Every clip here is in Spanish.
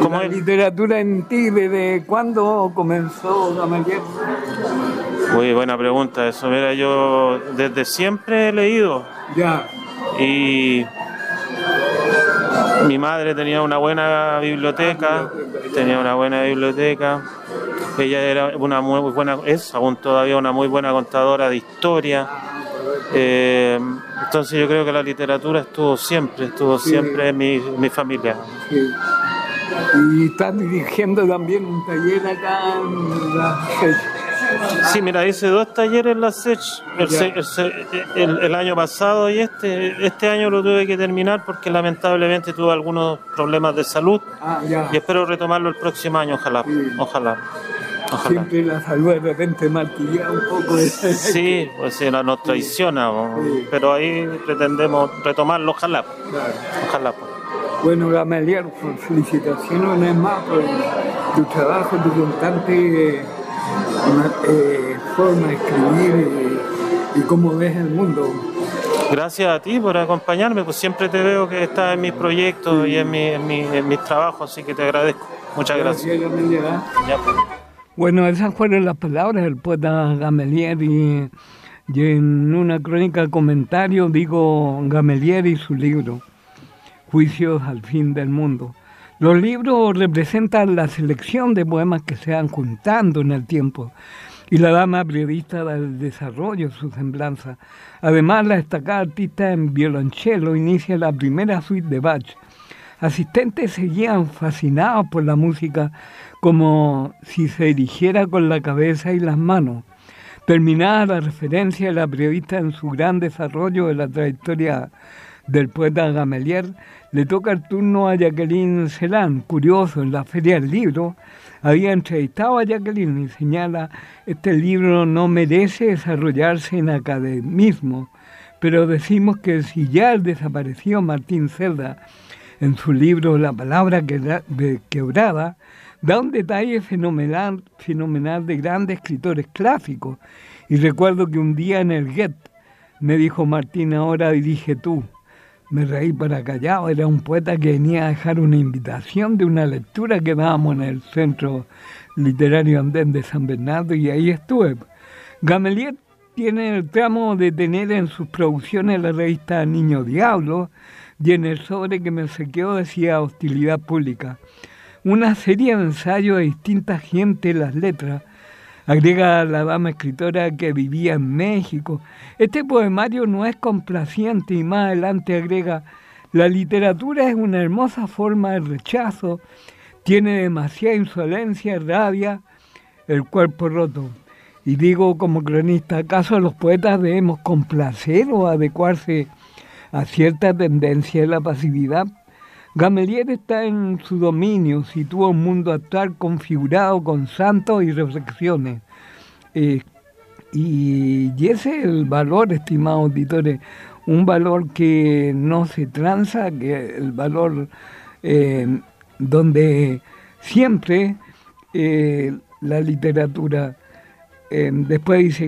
¿Cómo la es? literatura en ti, ¿desde cuándo comenzó Gamaliel? Muy buena pregunta eso. Mira, yo desde siempre he leído Ya, y mi madre tenía una buena biblioteca, Ella era una muy buena, es aún todavía una muy buena contadora de historia. Entonces yo creo que la literatura estuvo siempre en mi familia. sí. Y estás dirigiendo también un taller acá en la FED. Sí, mira, hice 2 talleres en la SECH Ya. el año pasado y este año lo tuve que terminar porque lamentablemente tuve algunos problemas de salud Ya. y espero retomarlo el próximo año, ojalá. Siempre la salud de repente martilla un poco. Sí, pues sí, nos traiciona, Sí. pero ahí pretendemos retomarlo, ojalá. Claro. Ojalá. Bueno, Gamaliel, felicitaciones una vez más por tu trabajo, tu constante forma de escribir y cómo ves el mundo. Gracias a ti por acompañarme, pues siempre te veo que estás en mis proyectos y en mis trabajos, así que te agradezco. Muchas gracias. Gamaliel. Ya, pues. Bueno, esas fueron las palabras del poeta Gamaliel y en una crónica comentario digo Gamaliel y su libro, Juicios al fin del mundo. Los libros representan la selección de poemas que se van juntando en el tiempo y la dama periodista del desarrollo su semblanza. Además, la destacada artista en violonchelo inicia la primera suite de Bach. Asistentes seguían fascinados por la música como si se dirigiera con la cabeza y las manos. Terminada la referencia de la periodista en su gran desarrollo de la trayectoria del poeta Gamaliel, le toca el turno a Jacqueline Celan. Curioso, en la Feria del Libro había entrevistado a Jacqueline y señala: este libro no merece desarrollarse en academismo, pero decimos que si ya el desaparecido Martín Cerda, en su libro La palabra quebrada, da un detalle fenomenal de grandes escritores clásicos. Y recuerdo que un día en el Get me dijo Martín: ahora dirige tú. Me reí para callado, era un poeta que venía a dejar una invitación de una lectura que dábamos en el Centro Literario Andén de San Bernardo y ahí estuve. Gamaliel tiene el tramo de tener en sus producciones la revista Niño Diablo y en el sobre que me obsequió decía Hostilidad Pública. Una serie de ensayos de distintas gentes, las letras. Agrega la dama escritora que vivía en México. Este poemario no es complaciente y más adelante agrega: la literatura es una hermosa forma de rechazo, tiene demasiada insolencia, rabia, el cuerpo roto. Y digo como cronista, ¿acaso los poetas debemos complacer o adecuarse a cierta tendencia de la pasividad? Gamaliel está en su dominio, sitúa un mundo actual configurado con santos y reflexiones. Y ese es el valor, estimados auditores, un valor que no se tranza, que el valor donde siempre la literatura, después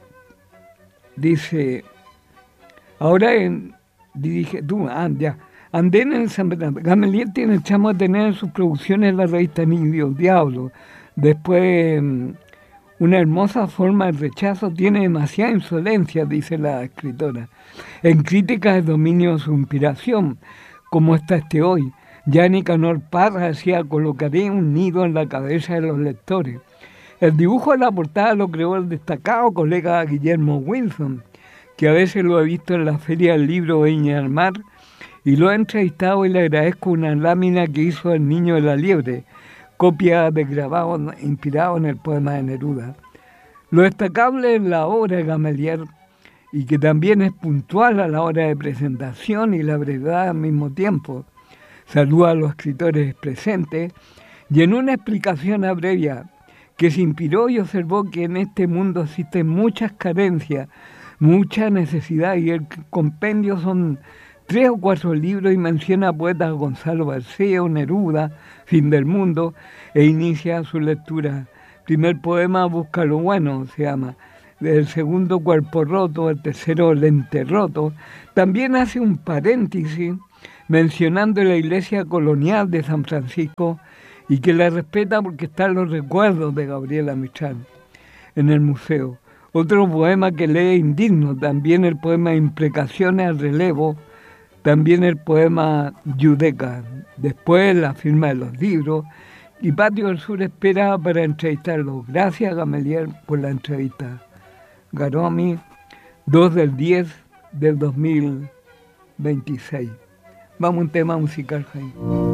dice, ahora dirige, ya. Andén en San Bernardo. Gamaliel tiene el chamo de tener en sus producciones la revista Niño Diablo. Después, una hermosa forma de rechazo, tiene demasiada insolencia, dice la escritora. En crítica de dominio su inspiración, como está hoy. Ya Nicanor Parra decía: colocaré un nido en la cabeza de los lectores. El dibujo de la portada lo creó el destacado colega Guillermo Wilson, que a veces lo he visto en la Feria del Libro Viña del Mar, y lo he entrevistado y le agradezco una lámina que hizo El Niño de la Liebre, copia de grabado inspirado en el poema de Neruda. Lo destacable en la obra de Gamaliel, y que también es puntual a la hora de presentación y la brevedad al mismo tiempo, saluda a los escritores presentes, y en una explicación abrevia que se inspiró y observó que en este mundo existen muchas carencias, mucha necesidad, y el compendio son 3 o 4 libros y menciona a poetas Gonzalo Barceo, Neruda, Fin del Mundo, e inicia su lectura. Primer poema, Busca lo bueno, se llama. El segundo, Cuerpo roto. El tercero, Lente roto. También hace un paréntesis mencionando la iglesia colonial de San Francisco y que la respeta porque están los recuerdos de Gabriela Mistral en el museo. Otro poema que lee indigno, también el poema Imprecaciones al relevo, también el poema Yudeca, después la firma de los libros, y Patio del Sur espera para entrevistarlo. Gracias, Gamelier, por la entrevista. Garomi, 2/10/2026. Vamos a un tema musical, Jaime.